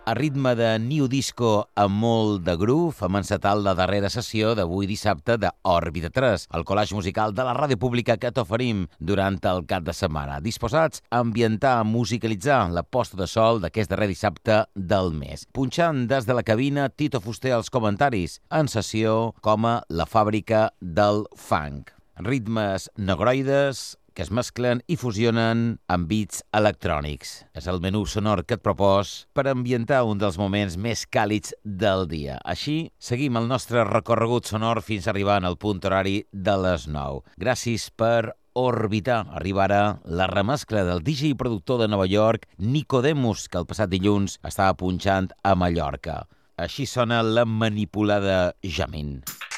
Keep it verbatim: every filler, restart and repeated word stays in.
A ritme de new disco amb molt de groove, hem encetat la darrera sessió d'avui dissabte de Òrbita tres, el collage musical de la ràdio pública que t'oferim durant el cap de setmana, disposats a ambientar, a musicalitzar la posta de sol d'aquest darrer dissabte del mes. Punxant des de la cabina Tito Fuster als comentaris, en sessió com a La fàbrica del funk. Ritmes negroides que es mesclen i fusionen amb beats electrònics. És el menú sonor que et propos per ambientar un dels moments més càlids del dia. Així, seguim el nostre recorregut sonor fins a arribar al punt horari de les nou. Gràcies per orbitar. Arriba ara la remescla del D J i productor de Nova York, Nicodemus, que el passat dilluns estava punxant a Mallorca. Així sona la manipulada Jamin.